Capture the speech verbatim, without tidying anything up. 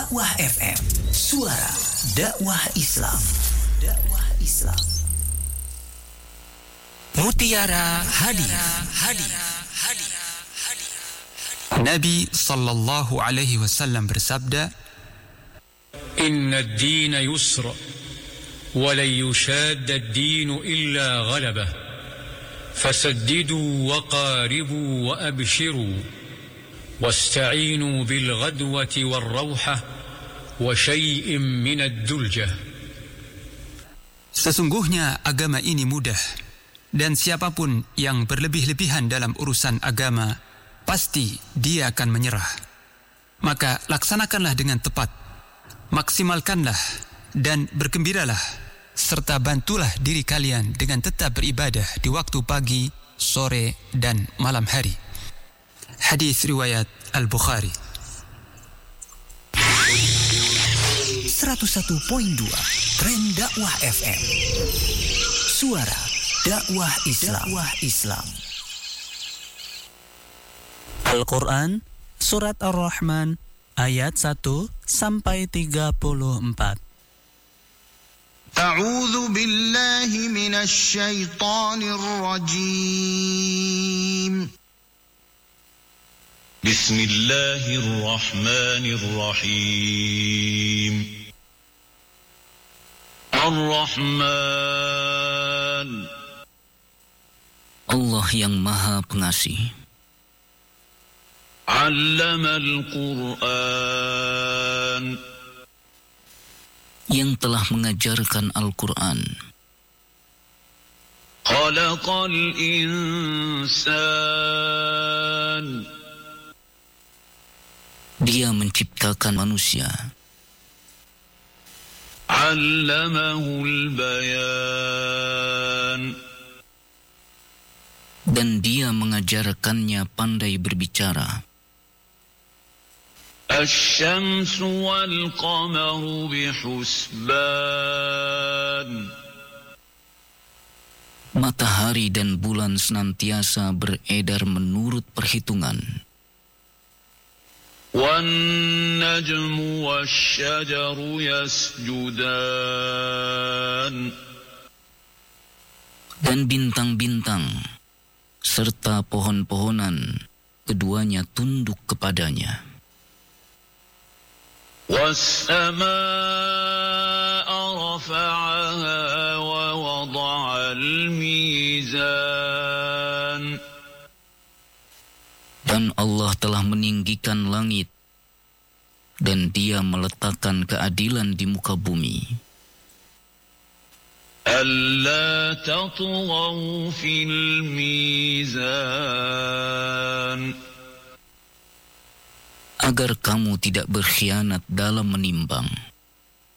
Dakwah F M, suara dakwah Islam. Dakwah Islam. Mutiara Hadiah. Nabi sallallahu alaihi wasallam bersabda, Inna ad-dina yusra wa lan yushadda ad-dinu illa ghalabah fasaddidu wa qaribu wa abshiru wasta'inu bil ghadwati war rawhah wa syai'in min ad-duljah. Sesungguhnya agama ini mudah, dan siapapun yang berlebih-lebihan dalam urusan agama pasti dia akan menyerah. Maka laksanakanlah dengan tepat, maksimalkanlah dan bergembiralah, serta bantulah diri kalian dengan tetap beribadah di waktu pagi, sore, dan malam hari. Hadis riwayat Al-Bukhari. seratus satu koma dua Tren Dakwah F M, suara dakwah Islam. Dakwah Islam. Al-Quran, Surat Ar-Rahman, ayat satu sampai tiga puluh empat. A'udzu billahi minasy syaithanir rajim. Bismillahirrahmanirrahim. Ar-Rahman, Allah yang Maha Pengasih. 'Allamal Qur'an, yang telah mengajarkan Al-Quran. Khalaqal insan, Dia menciptakan manusia. 'Allamahul bayan, Dan Dia mengajarkannya pandai berbicara. Asy-syamsu wal qamaru bihusban, Matahari dan bulan senantiasa beredar menurut perhitungan. wan najmu wasy-syajaru yasjudan, Dan bintang-bintang serta pohon-pohonan keduanya tunduk kepadanya. was-samaa'a rafa'aha wa wada'al mizan, Dan Allah telah meninggikan langit, dan Dia meletakkan keadilan di muka bumi. alla tatghaw fil mizan, Agar kamu tidak berkhianat dalam menimbang.